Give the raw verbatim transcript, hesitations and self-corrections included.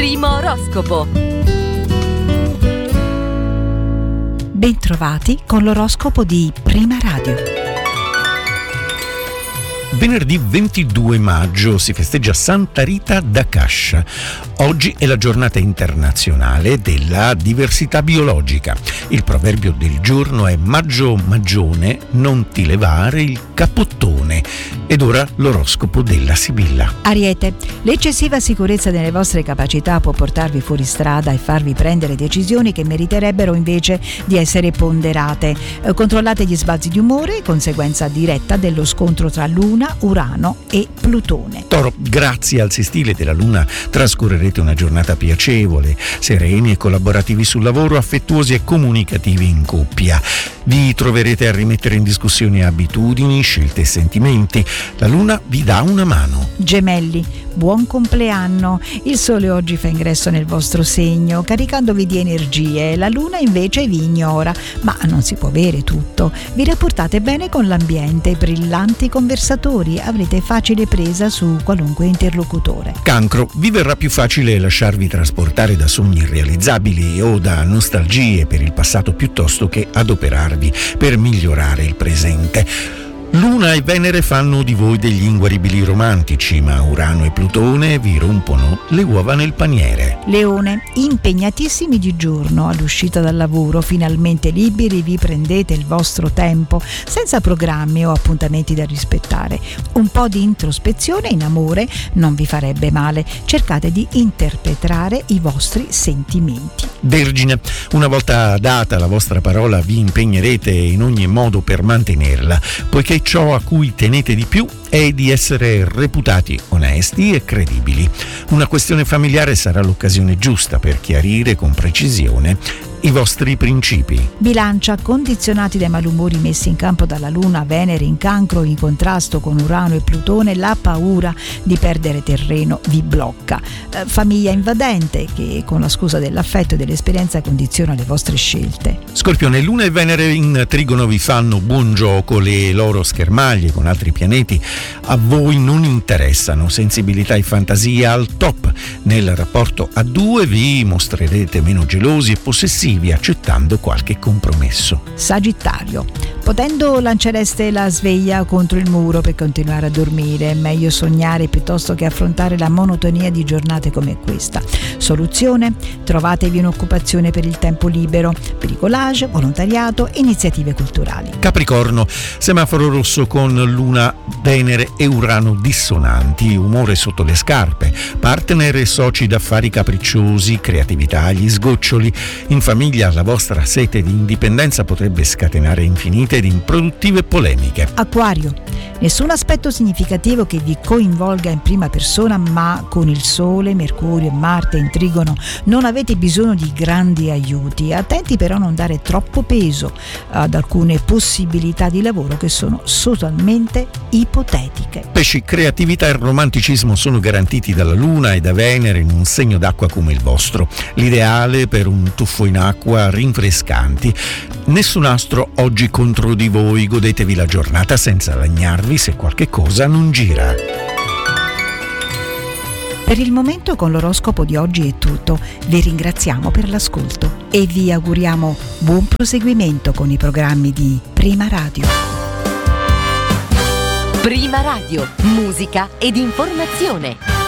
Primo oroscopo. Bentrovati con l'oroscopo di Prima Radio. Venerdì ventidue maggio si festeggia Santa Rita da Cascia. Oggi è la giornata internazionale della diversità biologica. Il proverbio del giorno è maggio magione, non ti levare il capottone. Ed ora l'oroscopo della Sibilla. Ariete, l'eccessiva sicurezza delle vostre capacità può portarvi fuori strada e farvi prendere decisioni che meriterebbero invece di essere ponderate. Eh, controllate gli sbalzi di umore, conseguenza diretta dello scontro tra Luna, Urano e Plutone. Toro, grazie al sestile della Luna trascorrerete una giornata piacevole, sereni e collaborativi sul lavoro, affettuosi e comunicativi in coppia. Vi troverete a rimettere in discussione abitudini, scelte e sentimenti. La Luna vi dà una mano. Gemelli, buon compleanno. Il Sole oggi fa ingresso nel vostro segno, caricandovi di energie. La Luna invece vi ignora, ma non si può avere tutto. Vi rapportate bene con l'ambiente, brillanti conversatori, avrete facile presa su qualunque interlocutore. Cancro, vi verrà più facile lasciarvi trasportare da sogni irrealizzabili o da nostalgie per il passato piuttosto che adoperarvi per migliorare il presente. Luna e Venere fanno di voi degli inguaribili romantici, ma Urano e Plutone vi rompono le uova nel paniere. Leone, impegnatissimi di giorno, all'uscita dal lavoro, finalmente liberi, vi prendete il vostro tempo, senza programmi o appuntamenti da rispettare. Un po' di introspezione in amore non vi farebbe male. Cercate di interpretare i vostri sentimenti. Vergine, una volta data la vostra parola vi impegnerete in ogni modo per mantenerla, poiché ciò a cui tenete di più è di essere reputati onesti e credibili. Una questione familiare sarà l'occasione giusta per chiarire con precisione i vostri principi. Bilancia, condizionati dai malumori messi in campo dalla Luna, Venere in Cancro in contrasto con Urano e Plutone, la paura di perdere terreno vi blocca. Eh, famiglia invadente che con la scusa dell'affetto e dell'esperienza condiziona le vostre scelte. Scorpione, Luna e Venere in trigono vi fanno buon gioco, le loro schermaglie con altri pianeti a voi non interessano, sensibilità e fantasia al top. Nel rapporto a due vi mostrerete meno gelosi e possessivi, accettando qualche compromesso. Sagittario, potendo lancereste la sveglia contro il muro per continuare a dormire. È meglio sognare piuttosto che affrontare la monotonia di giornate come questa. Soluzione? Trovatevi un'occupazione per il tempo libero, bricolage, volontariato, iniziative culturali. Capricorno, semaforo rosso con Luna, Venere e Urano dissonanti, umore sotto le scarpe, partner e soci d'affari capricciosi, creatività agli sgoccioli. In famiglia la vostra sete di indipendenza potrebbe scatenare infinite ed improduttive polemiche. Acquario, nessun aspetto significativo che vi coinvolga in prima persona, ma con il Sole, Mercurio e Marte in trigono non avete bisogno di grandi aiuti. Attenti però a non dare troppo peso ad alcune possibilità di lavoro che sono totalmente ipotetiche. Pesci, creatività e romanticismo sono garantiti dalla Luna e da Venere in un segno d'acqua come il vostro. L'ideale per un tuffo in acqua rinfrescanti. Nessun astro oggi contro di voi, godetevi la giornata senza lagnarvi se qualche cosa non gira. Per il momento con l'oroscopo di oggi è tutto. Vi ringraziamo per l'ascolto e vi auguriamo buon proseguimento con i programmi di Prima Radio. Prima Radio, musica ed informazione.